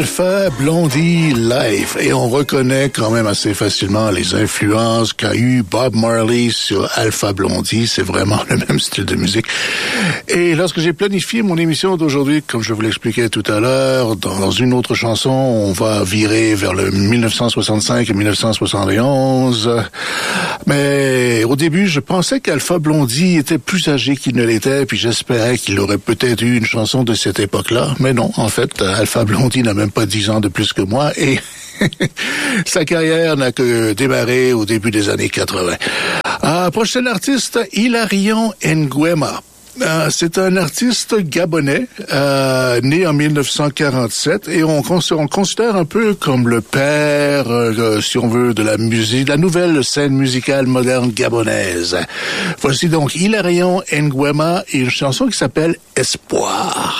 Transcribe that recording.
Alpha Blondie Live, et on reconnaît quand même assez facilement les influences qu'a eu Bob Marley sur Alpha Blondie. C'est vraiment le même style de musique. Et lorsque j'ai planifié mon émission d'aujourd'hui, comme je vous l'expliquais tout à l'heure, dans une autre chanson, on va virer vers le 1965 et 1971. Mais au début, je pensais qu'Alpha Blondie était plus âgé qu'il ne l'était, puis j'espérais qu'il aurait peut-être eu une chanson de cette époque-là. Mais non, en fait, Alpha Blondie n'a même pas 10 ans de plus que moi, et sa carrière n'a que démarré au début des années 80. Prochain artiste, Hilarion Nguema. C'est un artiste gabonais, né en 1947, et on considère un peu comme le père, si on veut, de la musique, la nouvelle scène musicale moderne gabonaise. Voici donc Hilarion Nguema et une chanson qui s'appelle Espoir.